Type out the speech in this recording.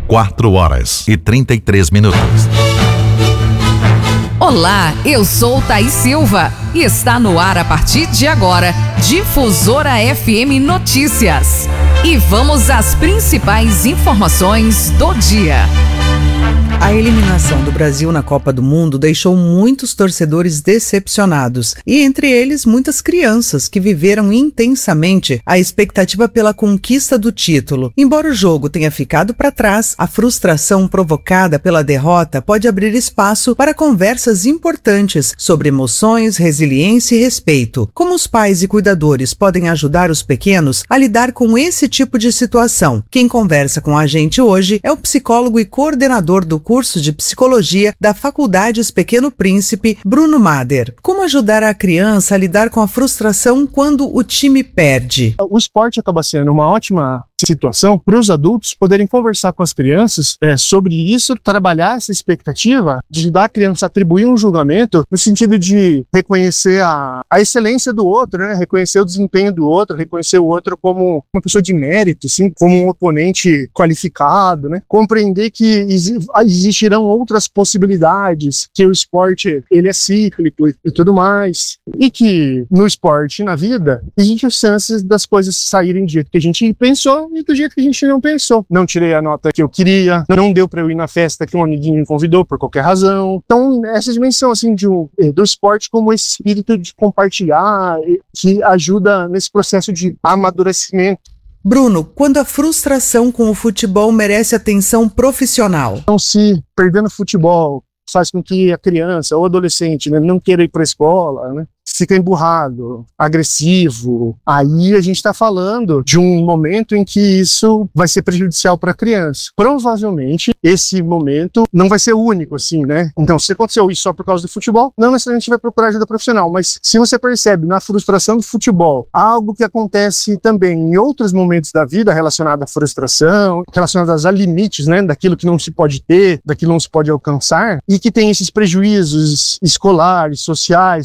4h33. Olá, eu sou Thaís Silva e está no ar a partir de agora, Difusora FM Notícias. E vamos às principais informações do dia. A eliminação do Brasil na Copa do Mundo deixou muitos torcedores decepcionados e, entre eles, muitas crianças que viveram intensamente a expectativa pela conquista do título. Embora o jogo tenha ficado para trás, a frustração provocada pela derrota pode abrir espaço para conversas importantes sobre emoções, resiliência e respeito. Como os pais e cuidadores podem ajudar os pequenos a lidar com esse tipo de situação? Quem conversa com a gente hoje é o psicólogo e coordenador do curso de Psicologia da Faculdades Pequeno Príncipe, Bruno Mader. Como ajudar a criança a lidar com a frustração quando o time perde? O esporte acaba sendo uma ótima situação para os adultos poderem conversar com as crianças sobre isso, trabalhar essa expectativa de ajudar a criança a atribuir um julgamento no sentido de reconhecer a excelência do outro, né? Reconhecer o desempenho do outro, reconhecer o outro como uma pessoa de mérito, assim, como um oponente qualificado, né? Compreender que existirão outras possibilidades, que o esporte ele é cíclico e tudo mais, e que no esporte e na vida existem chances das coisas saírem do jeito que a gente pensou e do jeito que a gente não pensou. Não tirei a nota que eu queria, não deu para eu ir na festa que um amiguinho me convidou por qualquer razão. Então, essa dimensão assim, do esporte como esse espírito de compartilhar, que ajuda nesse processo de amadurecimento. Bruno, quando a frustração com o futebol merece atenção profissional? Então, se perdendo futebol faz com que a criança ou adolescente, né, não queira ir para a escola, né, fica emburrado, agressivo, aí a gente está falando de um momento em que isso vai ser prejudicial para a criança. Provavelmente, esse momento não vai ser único, assim, né? Então, se aconteceu isso só por causa do futebol, não necessariamente vai procurar ajuda profissional, mas se você percebe na frustração do futebol algo que acontece também em outros momentos da vida relacionado à frustração, relacionadas a limites, né? Daquilo que não se pode ter, daquilo que não se pode alcançar, e que tem esses prejuízos escolares, sociais,